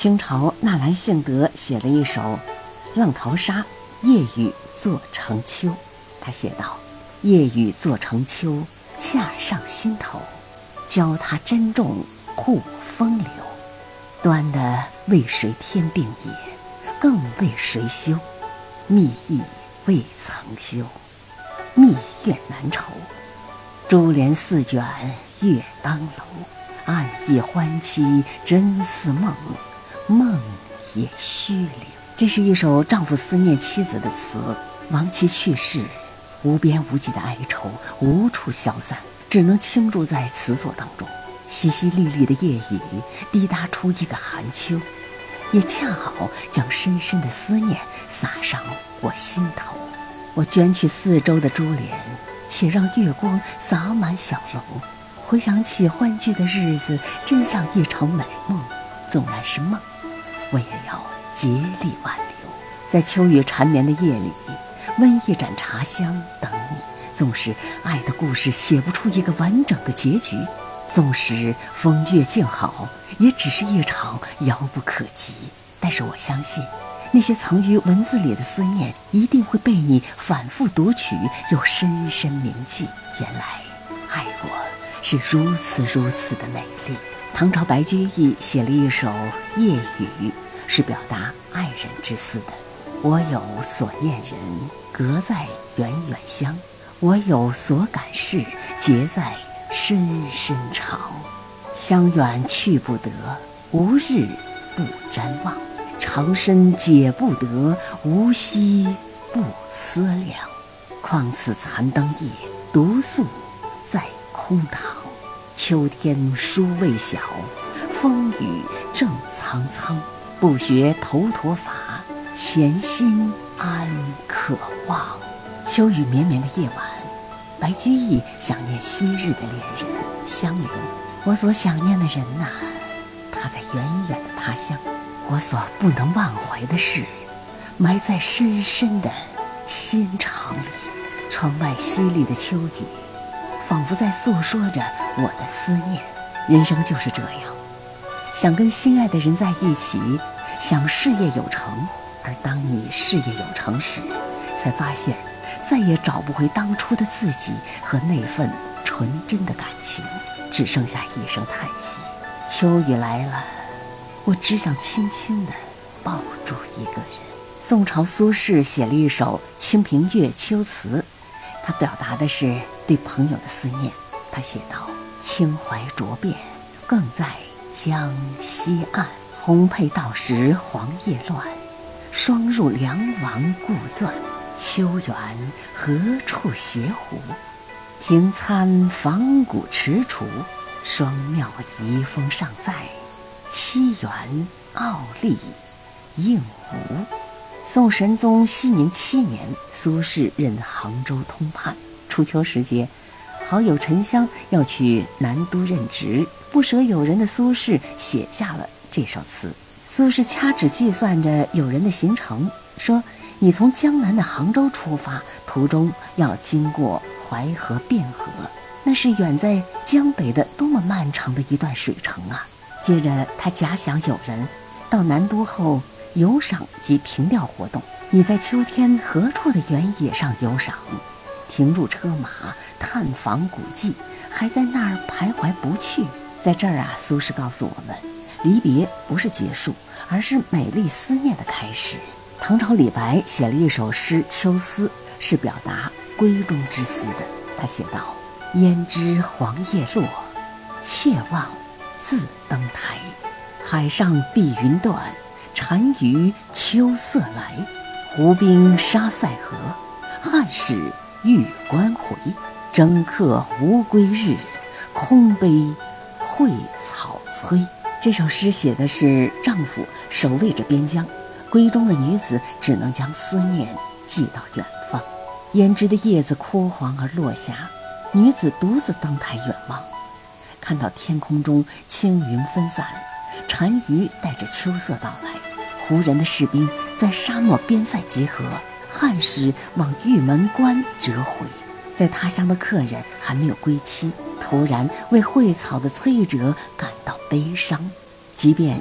清朝纳兰性德写了一首《浪淘沙·夜雨坐城秋》，他写道：夜雨坐城秋，恰上心头，教他珍重护风流。端的为谁添并也，更为谁修？密意未曾休，密月难酬。珠帘四卷月当楼，暗夜欢期真似梦，梦也虚灵。这是一首丈夫思念妻子的词。亡妻去世，无边无际的哀愁无处消散，只能倾注在词作当中。淅淅沥沥的夜雨滴答出一个寒秋，也恰好将深深的思念洒上我心头。我卷去四周的珠帘，且让月光洒满小楼。回想起欢聚的日子，真像一场美梦。纵然是梦，我也要竭力挽留。在秋雨缠绵的夜里，温一盏茶香等你。纵使爱的故事写不出一个完整的结局，纵使风月静好，也只是一场遥不可及。但是我相信，那些藏于文字里的思念，一定会被你反复读取，又深深铭记。原来爱过是如此的美丽。唐朝白居易写了一首《夜雨》，是表达爱人之思的。我有所念人，隔在远远乡，我有所感事，结在深深肠。乡远去不得，无日不瞻望。长身解不得，无息不思量。况此残灯夜，独宿在空堂。秋天书未晓，风雨正苍苍。不学头陀法，潜心安可望。秋雨绵绵的夜晚，白居易想念昔日的恋人香菱。我所想念的人呐，他在远远的他乡。我所不能忘怀的事，埋在深深的心肠里。窗外淅沥的秋雨，仿佛在诉说着我的思念。人生就是这样，想跟心爱的人在一起，想事业有成。而当你事业有成时，才发现再也找不回当初的自己和那份纯真的感情，只剩下一声叹息。秋雨来了，我只想轻轻地抱住一个人。宋朝苏轼写了一首《清平乐·秋词》，他表达的是对朋友的思念。他写道：清怀浊变，更在江西岸。红佩到时黄叶乱，霜入梁王故苑。秋园何处斜湖？庭参仿古池厨。双庙遗风尚在，七园傲立应无。宋神宗熙宁7年，苏轼任杭州通判。初秋时节，好友沉香要去南都任职，不舍友人的苏轼写下了这首词。苏轼掐指计算着友人的行程，说：你从江南的杭州出发，途中要经过淮河、汴河，那是远在江北的多么漫长的一段水程啊！接着他假想友人到南都后游赏及凭吊活动，你在秋天何处的原野上游赏，停入车马，探访古迹，还在那儿徘徊不去。在这儿啊，苏轼告诉我们，离别不是结束，而是美丽思念的开始。唐朝李白写了一首诗《秋思》，是表达闺中之思的。他写道：胭脂黄叶落，妾望自登台。海上碧云断，单于秋色来。湖滨沙塞河，汉使玉关回。征客无归日，空悲会草催。这首诗写的是丈夫守卫着边疆，闺中的女子只能将思念寄到远方。胭脂的叶子枯黄而落下，女子独自登台远望，看到天空中青云分散，单于带着秋色到来。胡人的士兵在沙漠边塞集合，汉使往玉门关折回。在他乡的客人还没有归期，突然为会草的摧折感到悲伤。即便